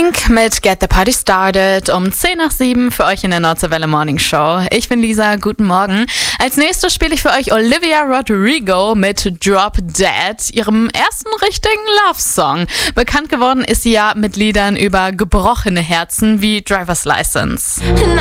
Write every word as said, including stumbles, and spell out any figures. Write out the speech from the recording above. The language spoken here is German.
Pink mit Get the Party Started um zehn nach sieben für euch in der Nordseewelle Morning Show. Ich bin Lisa, guten Morgen. Als nächstes spiele ich für euch Olivia Rodrigo mit Drop Dead, ihrem ersten richtigen Love-Song. Bekannt geworden ist sie ja mit Liedern über gebrochene Herzen wie Driver's License.